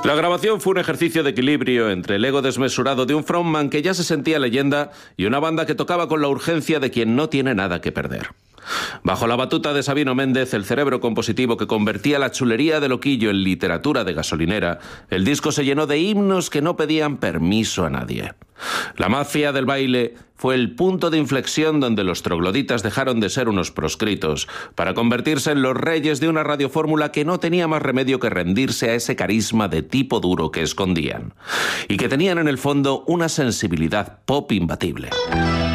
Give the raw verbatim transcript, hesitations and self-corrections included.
La grabación fue un ejercicio de equilibrio entre el ego desmesurado de un frontman que ya se sentía leyenda y una banda que tocaba con la urgencia de quien no tiene nada que perder. Bajo la batuta de Sabino Méndez, el cerebro compositivo que convertía la chulería de loquillo en literatura de gasolinera, el disco se llenó de himnos que no pedían permiso a nadie. La mafia del baile fue el punto de inflexión donde los trogloditas dejaron de ser unos proscritos para convertirse en los reyes de una radiofórmula que no tenía más remedio que rendirse a ese carisma de tipo duro que escondían y que tenían en el fondo una sensibilidad pop imbatible.